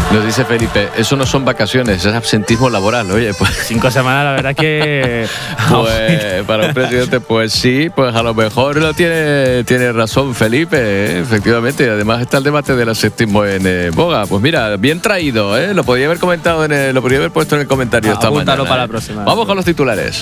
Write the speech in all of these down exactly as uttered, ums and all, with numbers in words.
Nos dice Felipe, eso no son vacaciones, es absentismo laboral. Oye, pues Cinco semanas, la verdad que... pues para un presidente, pues sí, pues a lo mejor lo tiene, tiene razón Felipe, ¿eh? Efectivamente. Y además está el debate del absentismo en eh, boga. Pues mira, bien traído, ¿eh? Lo podría haber comentado, en el, lo podría haber puesto en el comentario Ah, esta apúntalo mañana. para ¿eh? la próxima. Vamos con los titulares.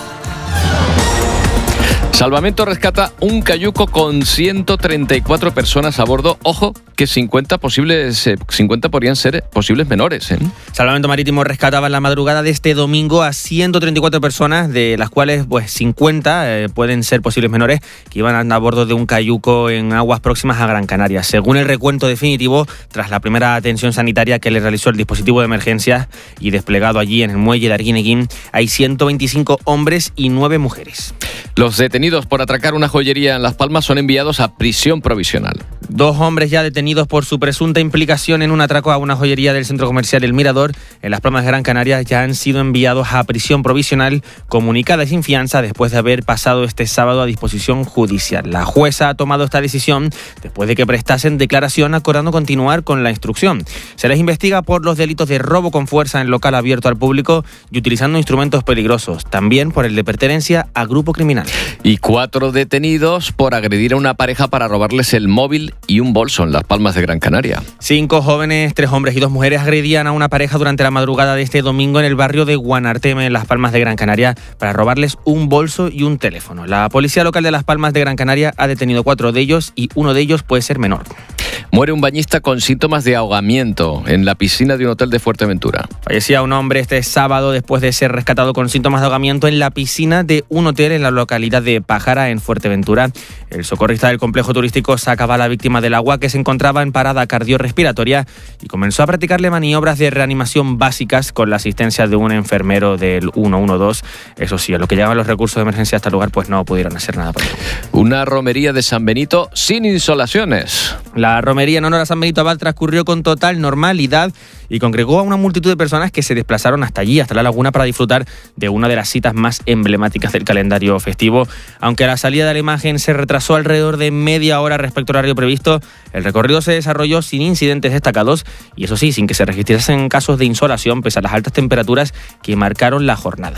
Salvamento rescata un cayuco con ciento treinta y cuatro personas a bordo. Ojo, que cincuenta posibles, eh, cincuenta podrían ser posibles menores, ¿eh? Salvamento Marítimo rescataba en la madrugada de este domingo a ciento treinta y cuatro personas, de las cuales pues cincuenta eh, pueden ser posibles menores, que iban a bordo de un cayuco en aguas próximas a Gran Canaria. Según el recuento definitivo, tras la primera atención sanitaria que le realizó el dispositivo de emergencias y desplegado allí en el muelle de Arguineguín, hay ciento veinticinco hombres y nueve mujeres. Los detenidos por atracar una joyería en Las Palmas son enviados a prisión provisional. Dos hombres ya detenidos por su presunta implicación en un atraco a una joyería del centro comercial El Mirador en Las Palmas de Gran Canaria ya han sido enviados a prisión provisional comunicada y sin fianza después de haber pasado este sábado a disposición judicial. La jueza ha tomado esta decisión después de que prestasen declaración acordando continuar con la instrucción. Se les investiga por los delitos de robo con fuerza en local abierto al público y utilizando instrumentos peligrosos, también por el de pertenencia a grupo criminal. Y cuatro detenidos por agredir a una pareja para robarles el móvil y un bolso en Las Palmas de Gran Canaria. Cinco jóvenes, tres hombres y dos mujeres agredían a una pareja durante la madrugada de este domingo en el barrio de Guanarteme, en Las Palmas de Gran Canaria, para robarles un bolso y un teléfono. La policía local de Las Palmas de Gran Canaria ha detenido cuatro de ellos y uno de ellos puede ser menor. Muere un bañista con síntomas de ahogamiento en la piscina de un hotel de Fuerteventura. Fallecía un hombre este sábado después de ser rescatado con síntomas de ahogamiento en la piscina de un hotel en la localidad de Pájara, en Fuerteventura. El socorrista del complejo turístico sacaba a la víctima del agua, que se encontraba en parada cardiorrespiratoria, y comenzó a practicarle maniobras de reanimación básicas con la asistencia de un enfermero del uno uno dos. Eso sí, a lo que llegaban los recursos de emergencia hasta el lugar, pues no pudieron hacer nada por ello. Una romería de San Benito sin insolaciones. La romería en honor a San Benito Abad transcurrió con total normalidad y congregó a una multitud de personas que se desplazaron hasta allí, hasta la laguna, para disfrutar de una de las citas más emblemáticas del calendario festivo. Aunque la salida de la imagen se retrasó alrededor de media hora respecto al horario previsto, el recorrido se desarrolló sin incidentes destacados y, eso sí, sin que se registrasen casos de insolación pese a las altas temperaturas que marcaron la jornada.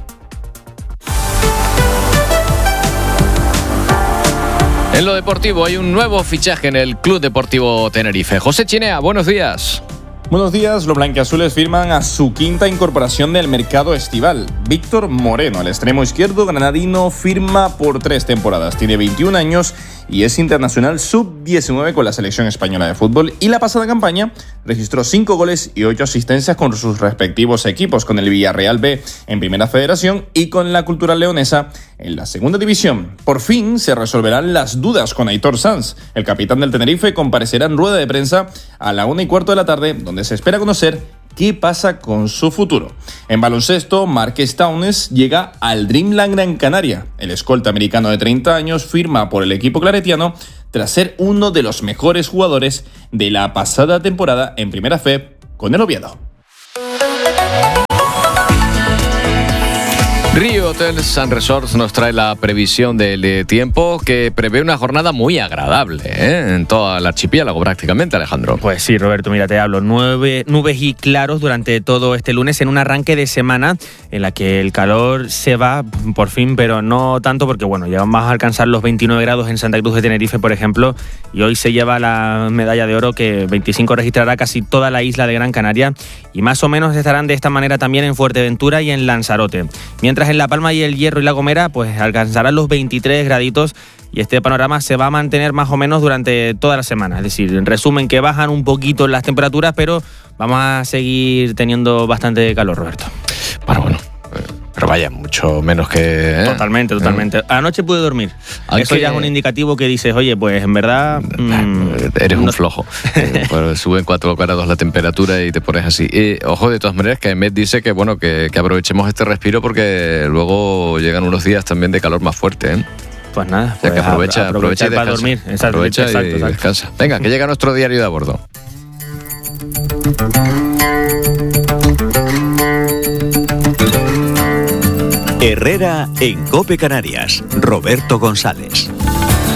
En lo deportivo hay un nuevo fichaje en el Club Deportivo Tenerife. José Chinea, buenos días. Buenos días, los blanquiazules firman a su quinta incorporación del mercado estival. Víctor Moreno, el extremo izquierdo granadino, firma por tres temporadas. Tiene veintiún años y es internacional sub diecinueve con la selección española de fútbol, y la pasada campaña registró cinco goles y ocho asistencias con sus respectivos equipos, con el Villarreal B en Primera Federación y con la Cultural Leonesa en la Segunda División. Por fin se resolverán las dudas con Aitor Sanz. El capitán del Tenerife comparecerá en rueda de prensa a la una y cuarto de la tarde, donde se espera conocer qué pasa con su futuro. En baloncesto, Marques Townes llega al Dreamland Gran Canaria. El escolta americano de treinta años firma por el equipo claretiano tras ser uno de los mejores jugadores de la pasada temporada en Primera F con el Oviedo. Rio Hotels and Resorts nos trae la previsión del tiempo, que prevé una jornada muy agradable, ¿eh? En todo el archipiélago prácticamente, Alejandro. Pues sí, Roberto, mira, te hablo. Nueve, nubes y claros durante todo este lunes, en un arranque de semana en la que el calor se va por fin, pero no tanto, porque bueno, ya vamos a alcanzar los veintinueve grados en Santa Cruz de Tenerife, por ejemplo, y hoy se lleva la medalla de oro, que veinticinco registrará casi toda la isla de Gran Canaria, y más o menos estarán de esta manera también en Fuerteventura y en Lanzarote. Mientras en La Palma y el Hierro y La Gomera pues alcanzarán los veintitrés graditos, y este panorama se va a mantener más o menos durante toda la semana. Es decir, en resumen, que bajan un poquito las temperaturas, pero vamos a seguir teniendo bastante calor, Roberto. Bueno, bueno. Pero vaya, mucho menos que... ¿eh? Totalmente, totalmente. Anoche pude dormir. Aunque... Eso ya es un indicativo que dices, oye, pues en verdad... Mmm, eres un no... flojo. Pues suben cuatro grados la temperatura y te pones así. Y, ojo, de todas maneras, que Met dice que, bueno, que, que aprovechemos este respiro, porque luego llegan unos días también de calor más fuerte, ¿eh? Pues nada, o sea, que aprovecha, aprovecha y para dormir. Exacto, aprovecha exacto, y exacto. descansa. Venga, que llega nuestro diario de a bordo. Herrera en COPE Canarias. Roberto González.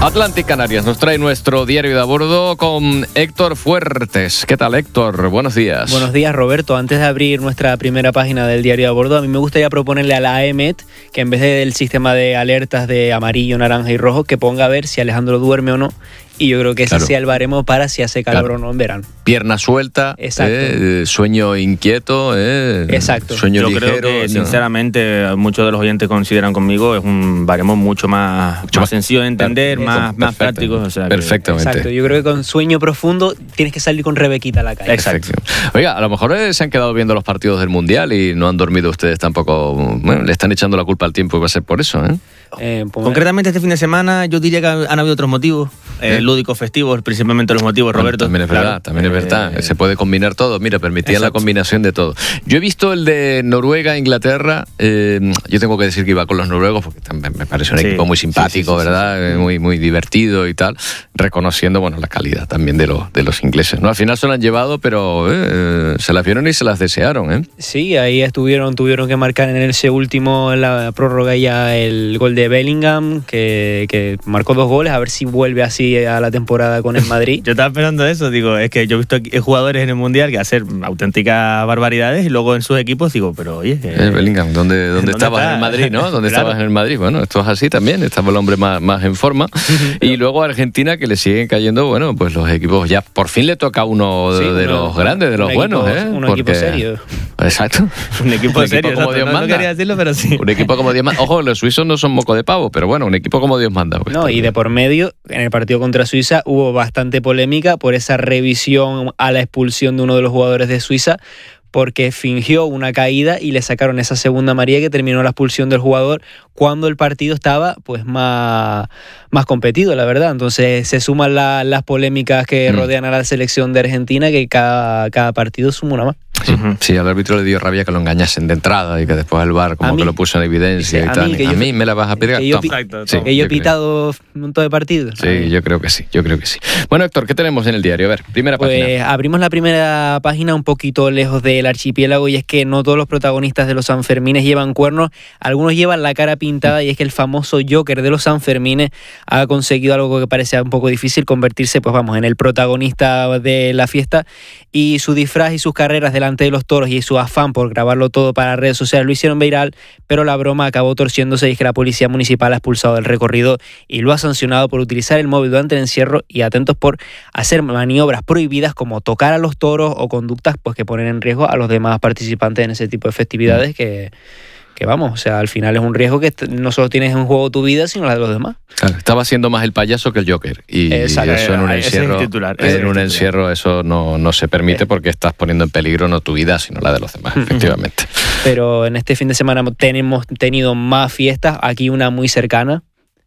Atlantic Canarias nos trae nuestro diario de a bordo con Héctor Fuertes. ¿Qué tal, Héctor? Buenos días. Buenos días, Roberto. Antes de abrir nuestra primera página del diario de a bordo, a mí me gustaría proponerle a la A E M E T que en vez del sistema de alertas de amarillo, naranja y rojo, que ponga a ver si Alejandro duerme o no. Y yo creo que ese Claro. sea el baremo para si hace calor Claro. o no en verano. Pierna suelta, Exacto. eh, sueño inquieto, eh, Exacto. sueño Yo ligero. creo que, no. sinceramente, muchos de los oyentes consideran conmigo es un baremo mucho más, Mucho más más- sencillo de entender, Perfecto. más, más Perfecto. práctico. O sea que- Perfectamente. Exacto. Yo creo que con sueño profundo tienes que salir con Rebequita a la calle. Exacto. Perfecto. Oiga, a lo mejor eh, se han quedado viendo los partidos del Mundial y no han dormido ustedes tampoco. Bueno, le están echando la culpa al tiempo y va a ser por eso, ¿eh? Eh, pues, Concretamente este fin de semana yo diría que han habido otros motivos, eh, ¿Eh? lúdicos, festivos, principalmente los motivos, Bueno, Roberto. también es Claro. verdad, también es Eh, verdad. Se puede combinar todo. Mira, permitían la Exacto. combinación de todo. Yo he visto el de Noruega, Inglaterra. eh, yo tengo que decir que iba con los noruegos porque también me parece un Sí, equipo muy sí, simpático, sí, sí, ¿verdad? sí, sí. Eh, Muy, muy divertido y tal. Reconociendo, bueno, la calidad también de los, de los ingleses. ¿No? Al final se lo han llevado, pero eh, se las vieron y se las desearon, ¿eh? Sí, ahí estuvieron, tuvieron que marcar en ese último, en la prórroga ya el gol de Bellingham, que, que marcó dos goles, a ver si vuelve así a la temporada con el Madrid. Yo estaba esperando eso, digo, es que yo he visto aquí jugadores en el Mundial que hacen auténticas barbaridades y luego en sus equipos digo, pero oye... que- Eh, Bellingham, ¿dónde, dónde, ¿Dónde estabas está? en el Madrid, no? ¿Dónde Claro. estabas en el Madrid? Bueno, esto es así también, estaba el hombre más, más en forma. Y luego Argentina, que le siguen cayendo, bueno, pues los equipos ya, por fin le toca a uno de, Sí, de uno- los grandes, de un los equipo- buenos, ¿eh? un Porque- equipo serio. Exacto. Un equipo Un serio, como exacto, Dios no, no manda. quería decirlo, pero sí. Un equipo como Dios manda. Ojo, los suizos no son moco de pavo, pero bueno, un equipo como Dios manda. pues, No, y de por medio, en el partido contra Suiza hubo bastante polémica por esa revisión a la expulsión de uno de los jugadores de Suiza, porque fingió una caída y le sacaron esa segunda amarilla que terminó la expulsión del jugador cuando el partido estaba pues más, más competido, la verdad. Entonces se suman la- las polémicas que Mm. rodean a la selección de Argentina, que cada, cada partido suma una más. Sí, Ujú. sí, al árbitro le dio rabia que lo engañasen de entrada y que después el V A R como A que mí- lo puso en evidencia dice, y a tal. mí, que a yo- mí me la vas a pedir. que yo Toma. Exacto, Sí, toma. que yo he yo creo. pitado un montón de partidos. Sí, yo creo que sí, yo creo que sí. Bueno, Héctor, ¿qué tenemos en el diario? A ver, primera Pues página. abrimos la primera página un poquito lejos del archipiélago y es que no todos los protagonistas de los Sanfermines llevan cuernos, algunos llevan la cara pintada y es que el famoso Joker de los Sanfermines ha conseguido algo que parecía un poco difícil, convertirse pues vamos en el protagonista de la fiesta, y su disfraz y sus carreras delante de los toros y su afán por grabarlo todo para redes sociales lo hicieron viral, pero la broma acabó torciéndose y es que la policía municipal ha expulsado del recorrido y lo ha sancionado por utilizar el móvil durante el encierro y atentos por hacer maniobras prohibidas como tocar a los toros o conductas pues que ponen en riesgo a los demás participantes en ese tipo de festividades que, que vamos, o sea, al final es un riesgo que t- no solo tienes en juego tu vida, sino la de los demás. Claro, estaba siendo más el payaso que el Joker. Y Exacto. eso en un Ese es el encierro, titular, ese es en el un titular. encierro eso no, no se permite porque estás poniendo en peligro no tu vida, sino la de los demás, efectivamente. Pero en este fin de semana tenemos tenido más fiestas, aquí una muy cercana.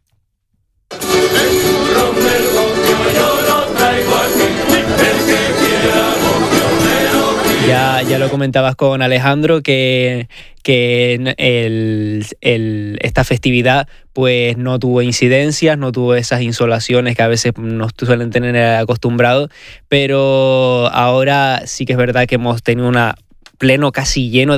Ya, ya lo comentabas con Alejandro que, que el, el- esta festividad pues no tuvo incidencias, no tuvo esas insolaciones que a veces nos suelen tener acostumbrados, pero ahora sí que es verdad que hemos tenido una pleno casi lleno de